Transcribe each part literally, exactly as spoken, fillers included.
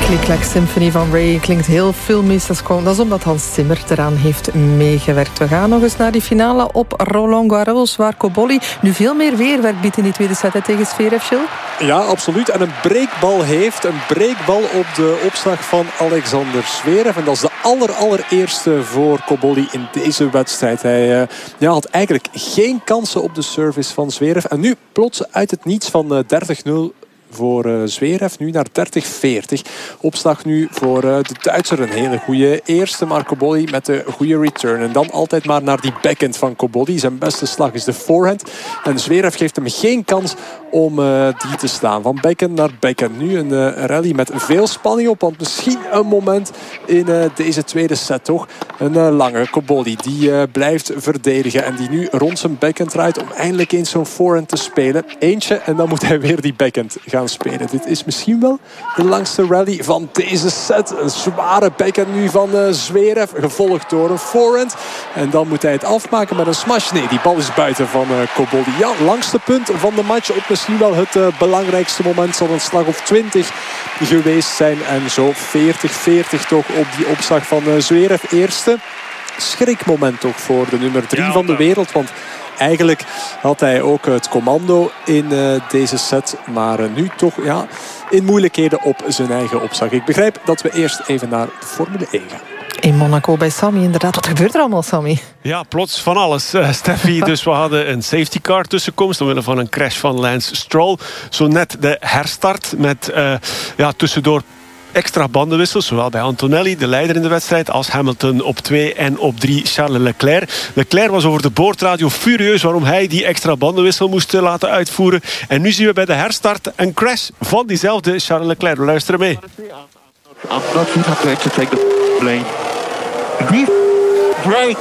Klik-klak Symphony van Ray klinkt heel filmisch. Dat is, dat is omdat Hans Zimmer eraan heeft meegewerkt. We gaan nog eens naar die finale op Roland Garros, waar Cobolli nu veel meer weerwerk biedt in die tweede set tegen Zverev. Ja, absoluut. En een breekbal heeft. Een breekbal op de opslag van Alexander Zverev. En dat is de aller, allereerste voor Cobolli in deze wedstrijd. Hij uh, ja, had eigenlijk geen kansen op de service van Zverev. En nu plots uit het niets van uh, dertig nul voor uh, Zverev, nu naar dertig veertig. Opslag nu voor uh, de Duitser. Een hele goede eerste, maar Cobolli met de goede return. En dan altijd maar naar die backhand van Cobolli. Zijn beste slag is de forehand. En Zverev geeft hem geen kans om uh, die te slaan. Van backhand naar backhand. Nu een uh, rally met veel spanning op. Want misschien een moment in uh, deze tweede set toch. Een uh, lange Cobolli die uh, blijft verdedigen. En die nu rond zijn backhand draait om eindelijk eens zo'n forehand te spelen. Eentje en dan moet hij weer die backhand gaan spelen. Dit is misschien wel de langste rally van deze set. Een zware backhand nu van uh, Zverev. Gevolgd door een forehand. En dan moet hij het afmaken met een smash. Nee, die bal is buiten van uh, Cobolli. Ja, langste punt van de match. Op misschien wel het uh, belangrijkste moment. Zal een slag of twintig geweest zijn. En zo veertig veertig toch op die opslag van uh, Zverev. Eerste schrikmoment toch voor de nummer drie ja, van de wereld. Want eigenlijk had hij ook het commando in uh, deze set. Maar uh, nu toch ja, in moeilijkheden op zijn eigen opslag. Ik begrijp dat we eerst even naar de Formule één gaan. In Monaco bij Sammy, inderdaad. Wat gebeurt er allemaal, Sammy? Ja, plots van alles, uh, Steffi. Dus we hadden een safety car tussenkomst omwille van een crash van Lance Stroll. Zo net de herstart met uh, ja, tussendoor extra bandenwissels, zowel bij Antonelli, de leider in de wedstrijd, als Hamilton op twee en op drie Charles Leclerc. Leclerc was over de boordradio furieus waarom hij die extra bandenwissel moest laten uitvoeren. En nu zien we bij de herstart een crash van diezelfde Charles Leclerc. We luisteren mee. I'm not prepared to take the blame. Break.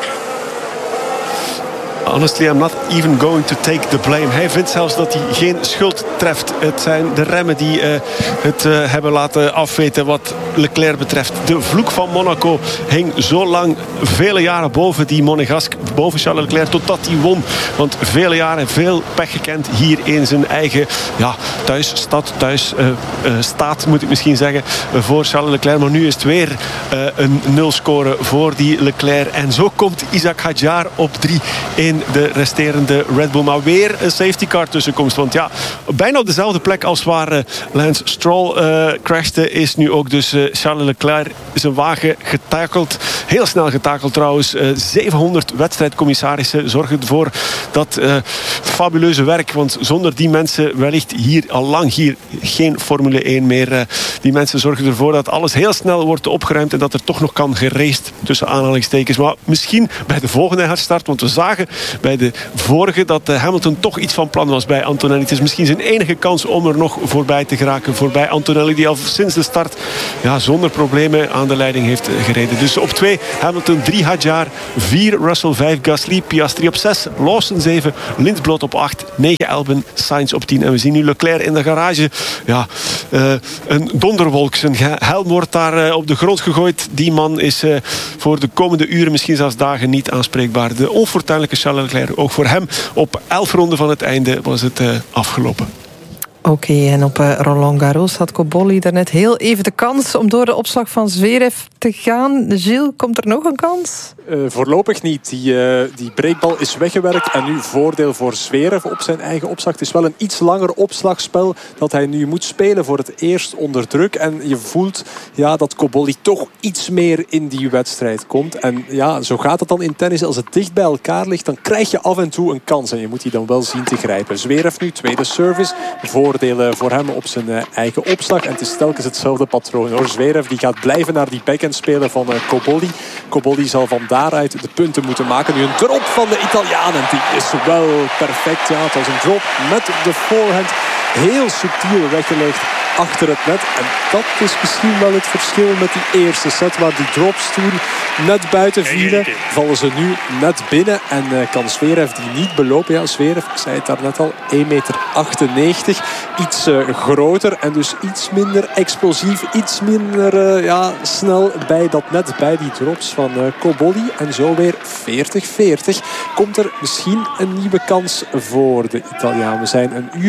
Honestly, I'm not even going to take the blame. Hij vindt zelfs dat hij geen schuld treft. Het zijn de remmen die uh, het uh, hebben laten afweten wat Leclerc betreft. De vloek van Monaco hing zo lang, vele jaren boven die Monegasque, boven Charles Leclerc, totdat hij won. Want vele jaren, veel pech gekend hier in zijn eigen ja, thuisstad, thuis uh, uh, staat moet ik misschien zeggen, uh, voor Charles Leclerc. Maar nu is het weer uh, een nulscore voor die Leclerc. En zo komt Isaac Hadjar op drie in de resterende Red Bull. Maar weer een safety car tussenkomst. Want ja, bijna op dezelfde plek als waar uh, Lance Stroll uh, crashte, is nu ook dus uh, Charles Leclerc zijn wagen getakeld. Heel snel getakeld trouwens. Uh, zevenhonderd wedstrijdcommissarissen zorgen ervoor dat uh, fabuleuze werk. Want zonder die mensen wellicht hier al lang hier geen Formule één meer. Uh, die mensen zorgen ervoor dat alles heel snel wordt opgeruimd en dat er toch nog kan geraced tussen aanhalingstekens. Maar misschien bij de volgende herstart, want we zagen bij de vorige dat Hamilton toch iets van plan was bij Antonelli. Het is misschien zijn enige kans om er nog voorbij te geraken. Voorbij Antonelli, die al sinds de start ja, zonder problemen aan de leiding heeft gereden. Dus op twee Hamilton, drie Hadjar, vier Russell, vijf Gasly, Piastri op zes, Lawson zeven, Lindblad op acht, negen Albon, Sainz op tien. En we zien nu Leclerc in de garage. Ja, uh, een donderwolk. Zijn helm wordt daar uh, op de grond gegooid. Die man is uh, voor de komende uren, misschien zelfs dagen, niet aanspreekbaar. De onfortuinlijke Charles Leclerc, ook voor hem. Op elf ronden van het einde was het uh, afgelopen. Oké, okay, en op uh, Roland Garros had Cobolli daarnet heel even de kans om door de opslag van Zverev te gaan. Gilles, komt er nog een kans? Uh, voorlopig niet. Die, uh, die breekbal is weggewerkt en nu voordeel voor Zverev op zijn eigen opslag. Het is wel een iets langer opslagspel dat hij nu moet spelen voor het eerst onder druk. En je voelt ja, dat Cobolli toch iets meer in die wedstrijd komt. En ja, zo gaat het dan in tennis. Als het dicht bij elkaar ligt, dan krijg je af en toe een kans. En je moet die dan wel zien te grijpen. Zverev nu, tweede service. Voordelen voor hem op zijn uh, eigen opslag. En het is telkens hetzelfde patroon. Hoor. Zverev die gaat blijven naar die backhand spelen van uh, Cobolli. Cobolli zal van daaruit de punten moeten maken. Nu een drop van de Italiaan. En die is wel perfect. Ja, het was een drop met de voorhand. Heel subtiel weggelegd achter het net. En dat is misschien wel het verschil met die eerste set. Waar die drops toen net buiten vielen. Vallen ze nu net binnen. En uh, kan Zverev die niet belopen. Ja, Zverev, ik zei het daarnet al, één meter achtennegentig. Iets uh, groter en dus iets minder explosief. Iets minder uh, ja, snel bij dat net. Bij die drops van uh, Cobolli. En zo weer veertig veertig. Komt er misschien een nieuwe kans voor de Italiaan. We zijn een uur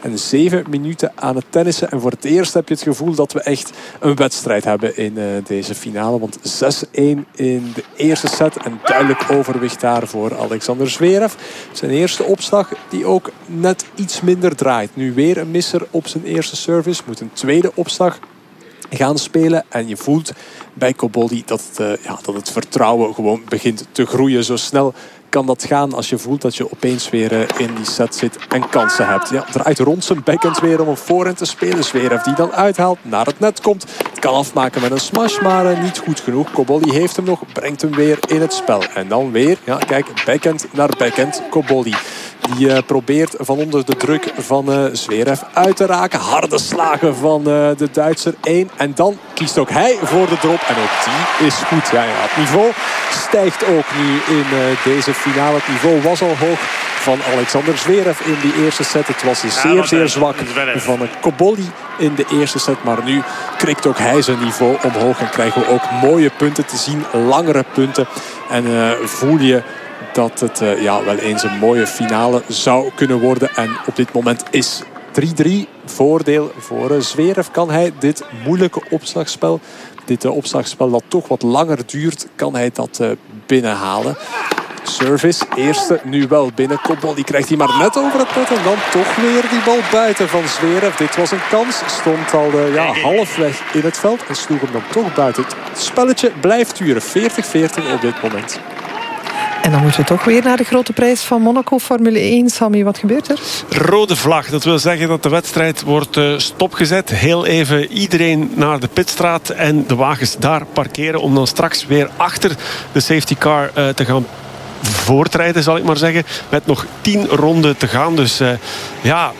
en zeven minuten aan het tennissen. En voor het eerst heb je het gevoel dat we echt een wedstrijd hebben in uh, deze finale. Want zes-een in de eerste set en duidelijk overwicht daar voor Alexander Zverev. Zijn eerste opslag die ook net iets minder draait. Nu weer een misser op zijn eerste service. Moet een tweede opslag gaan spelen. En je voelt bij Cobolli dat het, uh, ja, dat het vertrouwen gewoon begint te groeien. Zo snel kan dat gaan als je voelt dat je opeens weer uh, in die set zit en kansen hebt. Ja, draait rond zijn backhand weer om een voorhand te spelen. Zverev die dan uithaalt, naar het net komt. Het kan afmaken met een smash, maar uh, niet goed genoeg. Cobolli heeft hem nog, brengt hem weer in het spel. En dan weer, ja, kijk, backhand naar backhand. Cobolli die uh, probeert van onder de druk van uh, Zverev uit te raken. Harde slagen van uh, de Duitser. één. En dan kiest ook hij voor de drop. En ook die is goed. Ja, ja, het niveau stijgt ook nu in uh, deze finale. Het niveau was al hoog van Alexander Zverev in die eerste set. Het was zeer, ja, zeer zwak van uh, Cobolli in de eerste set. Maar nu krikt ook hij zijn niveau omhoog. En krijgen we ook mooie punten te zien. Langere punten. En uh, voel je dat het uh, ja, wel eens een mooie finale zou kunnen worden. En op dit moment is drie-drie voordeel voor uh, Zverev. Kan hij dit moeilijke opslagspel, dit uh, opslagspel dat toch wat langer duurt, kan hij dat uh, binnenhalen. Service, eerste nu wel binnen. Cobolli krijgt hij maar net over het net. En dan toch weer die bal buiten van Zverev. Dit was een kans. Stond al uh, ja, halfweg in het veld. En sloeg hem dan toch buiten. Het spelletje blijft duren. veertig veertien op dit moment. En dan moeten we toch weer naar de grote prijs van Monaco, Formule één. Sammy, wat gebeurt er? Rode vlag. Dat wil zeggen dat de wedstrijd wordt uh, stopgezet. Heel even iedereen naar de pitstraat en de wagens daar parkeren om dan straks weer achter de safety car uh, te gaan voortrijden, zal ik maar zeggen. Met nog tien ronden te gaan. Dus uh, ja,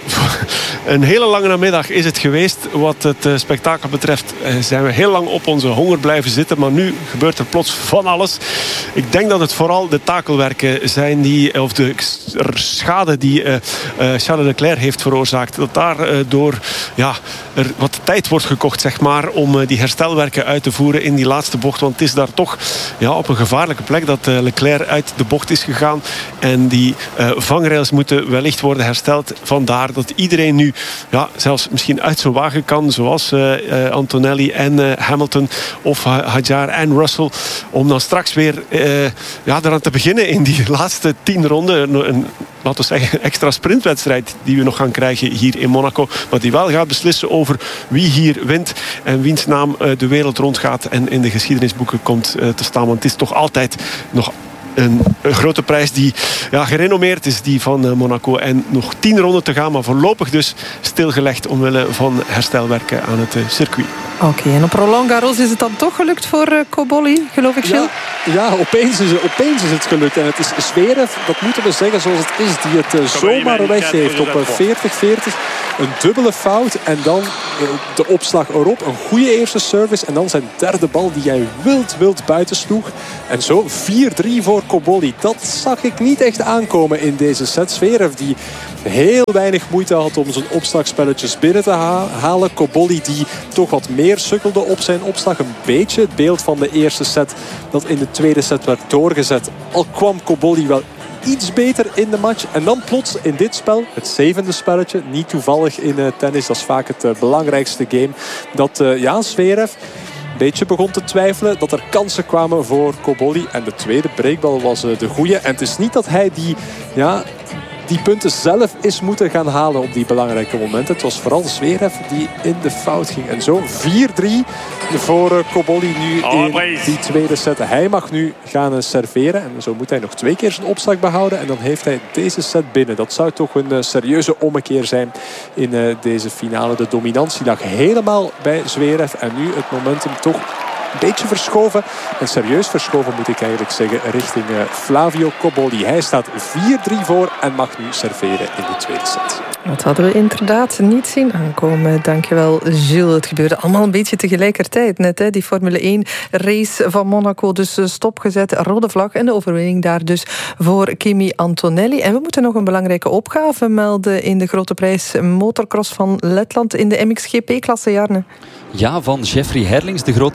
een hele lange namiddag is het geweest. Wat het uh, spektakel betreft uh, zijn we heel lang op onze honger blijven zitten. Maar nu gebeurt er plots van alles. Ik denk dat het vooral de takelwerken zijn die, of de schade die uh, uh, Charles Leclerc heeft veroorzaakt. Dat daar uh, door ja, er wat tijd wordt gekocht, zeg maar, om uh, die herstelwerken uit te voeren in die laatste bocht. Want het is daar toch ja, op een gevaarlijke plek dat uh, Leclerc uit de bocht is gegaan. En die uh, vangrails moeten wellicht worden hersteld. Vandaar dat iedereen nu ja, zelfs misschien uit zijn wagen kan. Zoals uh, uh, Antonelli en uh, Hamilton of uh, Hadjar en Russell. Om dan straks weer uh, ja, eraan te beginnen in die laatste tien ronden. Een, een, laten we zeggen, extra sprintwedstrijd die we nog gaan krijgen hier in Monaco. Maar die wel gaat beslissen over wie hier wint. En wiens naam uh, de wereld rondgaat en in de geschiedenisboeken komt uh, te staan. Want het is toch altijd nog Een, een grote prijs die ja, gerenommeerd is, die van uh, Monaco. En nog tien ronden te gaan, maar voorlopig dus stilgelegd omwille van herstelwerken aan het uh, circuit. Oké, okay, en op Roland Garros is het dan toch gelukt voor uh, Cobolli, geloof ik, Gilles? Ja, ja opeens, is het, opeens is het gelukt. En het is Zverev, dat moeten we zeggen zoals het is, die het uh, zomaar weggeeft op uh, veertig veertig. Een dubbele fout en dan uh, de opslag erop. Een goede eerste service en dan zijn derde bal die hij wild, wild buitensloeg. En zo vier drie voor Cobolli. Dat zag ik niet echt aankomen in deze set. Zverev die heel weinig moeite had om zijn opslagspelletjes binnen te ha- halen. Cobolli die toch wat meer sukkelde op zijn opslag. Een beetje het beeld van de eerste set dat in de tweede set werd doorgezet. Al kwam Cobolli wel iets beter in de match. En dan plots in dit spel, het zevende spelletje, niet toevallig in uh, tennis, dat is vaak het uh, belangrijkste game, dat uh, ja, Zverev een beetje begon te twijfelen, dat er kansen kwamen voor Cobolli. En de tweede breakbal was uh, de goede. En het is niet dat hij die, ja, die punten zelf is moeten gaan halen op die belangrijke momenten. Het was vooral Zverev die in de fout ging. En zo vier drie voor uh, Cobolli nu in die tweede set. Hij mag nu gaan uh, serveren. En zo moet hij nog twee keer zijn opslag behouden. En dan heeft hij deze set binnen. Dat zou toch een uh, serieuze ommekeer zijn in uh, deze finale. De dominantie lag helemaal bij Zverev. En nu het momentum toch een beetje verschoven. En serieus verschoven moet ik eigenlijk zeggen richting uh, Flavio Cobolli. Hij staat vier drie voor en mag nu serveren in de tweede set. Dat hadden we inderdaad niet zien aankomen. Dankjewel, Gilles. Het gebeurde allemaal een beetje tegelijkertijd net. Hè? Die Formule één race van Monaco dus stopgezet. Rode vlag en de overwinning daar dus voor Kimi Antonelli. En we moeten nog een belangrijke opgave melden in de grote prijs motocross van Letland in de M X G P-klasse, Jarne. Ja, van Jeffrey Herlings, de grote W K-coureur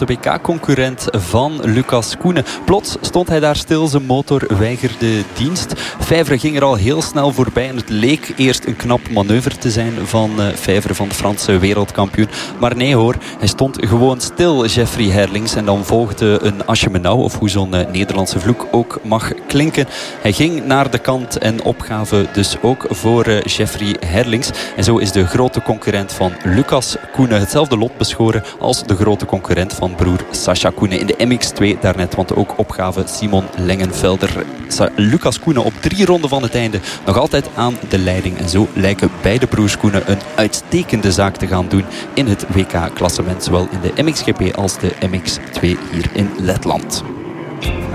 concurrent van Lucas Koenen. Plots stond hij daar stil, zijn motor weigerde dienst. Vijvre ging er al heel snel voorbij en het leek eerst een knap manoeuvre te zijn van uh, Vijvre, van de Franse wereldkampioen. Maar nee hoor, hij stond gewoon stil, Jeffrey Herlings. En dan volgde een Aschemenau, of hoe zo'n uh, Nederlandse vloek ook mag klinken. Hij ging naar de kant en opgave dus ook voor uh, Jeffrey Herlings. En zo is de grote concurrent van Lucas Koenen hetzelfde lot beschoren als de grote concurrent van broer Sascha Koenen in de M X twee daarnet. Want ook opgave Simon Lengenfelder. Lucas Koenen op drie ronden van het einde nog altijd aan de leiding. En zo lijken beide broers Koenen een uitstekende zaak te gaan doen in het W K-klassement. Zowel in de M X G P als de M X twee hier in Letland.